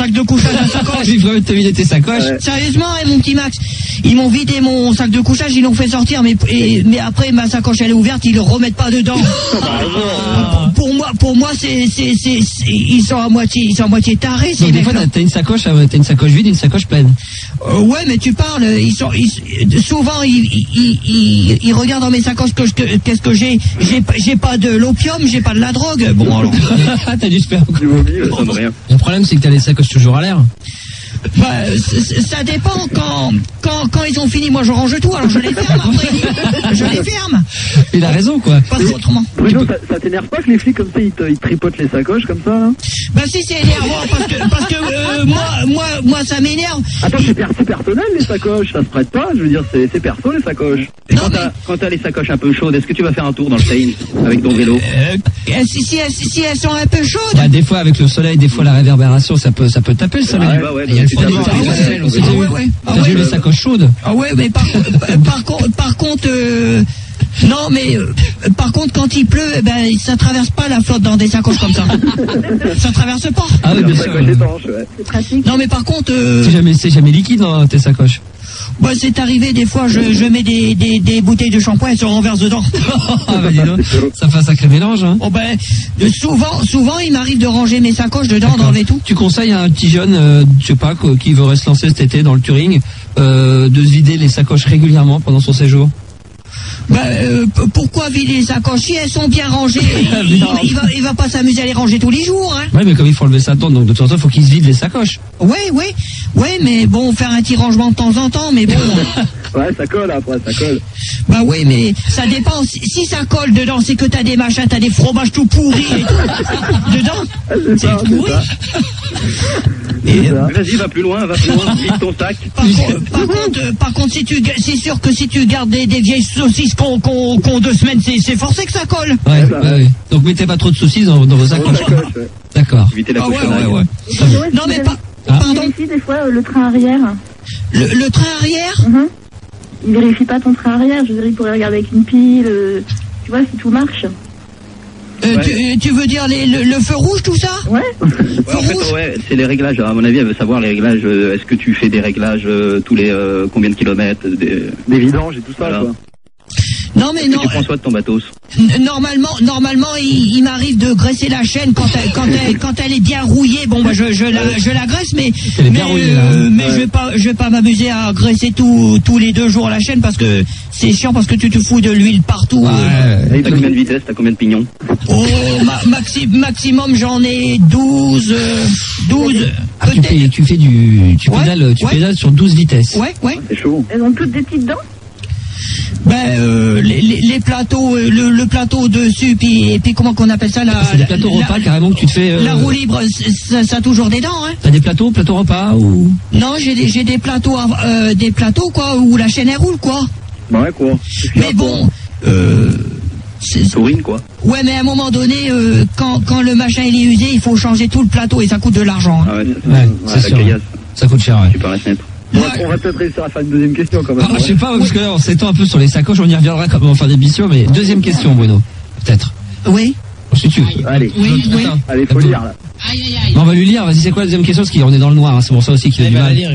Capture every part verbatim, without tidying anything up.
sac de couchage à sacoche. Ils vont te vider tes sacoches. Ouais. Sérieusement, hein, mon petit Max, ils m'ont vidé mon sac de couchage, ils l'ont fait sortir, mais et, mais après ma sacoche elle est ouverte, ils le remettent pas dedans. Ah. Pour, pour moi, pour moi, c'est c'est c'est ils sont à moitié, ils sont à moitié tarés. Donc des fois t'as une sacoche, t'as une sacoche vide, une sacoche pleine. Euh, ouais, mais tu parles, ils sont ils, souvent ils, ils, ils, ils regardent dans mes sacoches que je- qu'est-ce que j'ai, j'ai j'ai pas de l'opium, j'ai pas de la drogue. Bon alors. T'as du sperme. Du vomi, ça donne rien. Le problème c'est que t'as les sacoches toujours à l'air. Bah, c- c- ça dépend quand, quand, quand ils ont fini, moi je range tout, alors je les ferme après. Je les ferme. Il a raison quoi. Pas autrement. Bruno, ça, ça t'énerve pas que les flics comme ça, ils, te, ils te tripotent les sacoches comme ça là? Bah si c'est énervant parce que, parce que euh, moi, moi, moi ça m'énerve. Attends, c'est per- c'est personnel les sacoches, ça se prête pas, je veux dire, c'est c'est perso les sacoches. Et Non, quand mais- t'as quand t'as les sacoches un peu chaudes, est-ce que tu vas faire un tour dans le Seine avec ton vélo? Euh, si, si, elles- si elles sont un peu chaudes. Bah, des fois avec le soleil, des fois la réverbération, ça peut ça peut taper le soleil. Ouais, bah ouais, Il y a le bah, froid c'est d'hiver, ça. il y a le Ah ouais, sel aussi. ah T'as ouais, vu ouais. Ah T'as vu ouais. les sacoches chaudes? Ah ouais, mais par, par, par contre, par contre, euh, non, mais euh, par contre, quand il pleut, eh ben, ça traverse pas la flotte dans des sacoches comme ça. Ça traverse pas. Ah oui, bien La sûr. sacoche étanche, ouais. C'est pratique. Non, mais par contre, euh, C'est jamais c'est jamais liquide dans tes sacoches. bah, c'est arrivé des fois, je, je mets des, des, des bouteilles de shampoing et se renverse dedans. Ah bah dis donc, ça fait un sacré mélange hein. Oh ben, euh, souvent, souvent, il m'arrive de ranger mes sacoches dedans, d'enlever tout. Tu conseilles à un petit jeune, euh, je sais pas, quoi, qui veut se lancer cet été dans le touring, euh, de se vider les sacoches régulièrement pendant son séjour? Ben, euh, p- pourquoi vider les sacoches? Si elles sont bien rangées, il, il, il va, il va pas s'amuser à les ranger tous les jours, hein. Ouais, mais comme il faut enlever sa tente, donc de temps en temps, il faut qu'il se vide les sacoches. Ouais, ouais, ouais, mais bon, faire un petit rangement de temps en temps, mais bon. Ouais, ça colle après, ça colle. Bah oui, mais ça dépend. Si, si ça colle dedans, c'est que t'as des machins, t'as des fromages tout pourris et tout. Dedans, C'est ça, c'est c'est pourri. ça. Et, ça. Vas-y, va plus loin, va plus loin, vide ton sac. par, contre, par contre, euh, par contre, si tu, ga- c'est sûr que si tu gardes des, des vieilles saucisses qu'on qu'on qu'on deux semaines, c'est c'est forcé que ça colle. Ouais, Ouais, bah, ouais, ouais. Donc mettez pas trop de saucisses dans, dans vos Dans la sacoches. sacoche, ouais. D'accord. Éviter la Ah ouais, cochonnerie. ouais, ouais. Et ouais, Non vous mais avez- pas. Ah. Tu Pardon. vérifies des fois euh, le train arrière. Le, le train arrière. Mhm. Il vérifie pas ton train arrière. Je veux dire, il pourrait regarder avec une pile. euh, Tu vois, si tout marche. Euh, Ouais. tu, tu veux dire les, le, le feu rouge, tout ça? Ouais. Ouais, en fait, ouais, c'est les réglages. À mon avis, elle veut savoir les réglages. euh, Est-ce que tu fais des réglages euh, tous les euh, combien de kilomètres des... Des vidanges et tout ça, Voilà. quoi. Non mais Est-ce que non. tu prends soin de ton bateau? N- Normalement, normalement, il, il m'arrive de graisser la chaîne quand elle, quand elle, quand elle est bien rouillée. Bon, bah, je, je la, je la graisse, mais, Elle est mais, bien rouillée, là, hein. euh, mais Ouais. je vais pas, je vais pas m'amuser à graisser tout, tous les deux jours la chaîne parce que c'est chiant parce que tu te fous de l'huile partout. euh. Ouais. T'as combien de vitesse? T'as combien de pignons? Oh, ma- maxi- maximum, j'en ai douze, euh, douze, Ah, tu, fais, peut-être. tu fais du, tu Ouais, pédales, tu ouais. pédales sur douze vitesses. Ouais, ouais. C'est chaud. Elles ont toutes des petites dents. Ben, euh, les, les, les plateaux, euh, le, le plateau dessus, puis, et puis comment qu'on appelle ça, la, C'est des plateaux la- repas carrément que tu te fais. euh, la roue libre, c'est- ça, ça a toujours des dents, hein. T'as des plateaux, plateaux repas ou Non, j'ai des, j'ai des plateaux, à- euh, des plateaux quoi, où la chaîne elle roule quoi. Bah ouais, quoi. Mais bon, euh, c'est- Taurine, quoi. ouais, mais à un moment donné, euh, quand, quand le machin il est usé, il faut changer tout le plateau et ça coûte de l'argent. hein. Ah ouais, ça, Ouais, ça, c'est la sûr. caillasse, Ça coûte cher. Ouais. tu peux la fenêtre. On Moi, va, on va peut-être réussir à faire une deuxième question quand même. Ah, je sais pas, parce que là, on s'étend un peu sur les sacoches, on y reviendra comme en fin d'émission, mais deuxième question, Bruno. Peut-être. oui, Si tu veux. Allez, oui, oui. Attends. allez, faut lire là. Non, on va lui lire, vas-y, c'est quoi la deuxième question? Parce qu'on est dans le noir, hein, c'est pour ça aussi qu'il a du mal.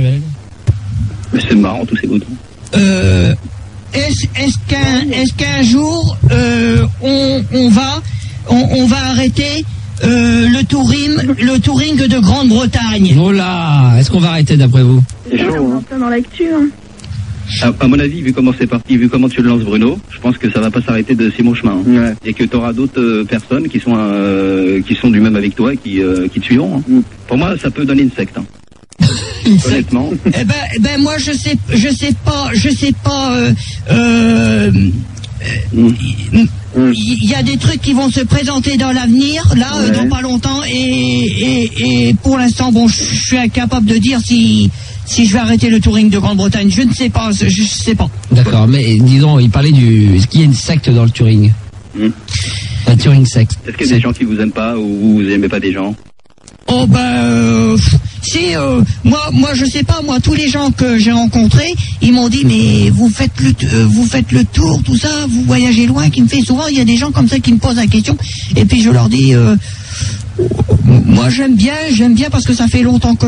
Mais c'est marrant, tous ces boutons. Euh, est-ce, est-ce qu'un, est-ce qu'un jour, euh, on, on va, on, on va arrêter euh, le touring, le touring de Grande-Bretagne? Oh là, est-ce qu'on va arrêter d'après vous? C'est chaud, On est en hein. plein dans l'actu. Hein. À, à mon avis, vu comment c'est parti, vu comment tu le lances, Bruno, je pense que ça va pas s'arrêter de si bon chemin. hein. Ouais. Et que tu auras d'autres euh, personnes qui sont euh, qui sont du même avec toi et qui, euh, qui te suivront. hein. Mm. Pour moi, ça peut donner une secte. hein. Honnêtement. Eh ben, eh ben moi je sais, je sais pas, je sais pas. Euh, euh, Mm. il y a des trucs qui vont se présenter dans l'avenir, là, euh, Ouais. dans pas longtemps, et, et, et pour l'instant, bon, je suis incapable de dire si si je vais arrêter le touring de Grande-Bretagne. Je ne sais pas, je, je sais pas. D'accord, mais disons, il parlait du. Est-ce qu'il y a une secte dans le touring? Mm. Un touring secte. Est-ce qu'il y a des gens qui vous aiment pas ou vous aimez pas des gens? Oh ben, euh, si euh, moi, moi je sais pas, moi tous les gens que j'ai rencontrés, ils m'ont dit mais vous faites le, euh, vous faites le tour, tout ça, vous voyagez loin, qui me fait souvent, il y a des gens comme ça qui me posent la question, et puis je leur dis, euh, moi j'aime bien, j'aime bien parce que ça fait longtemps que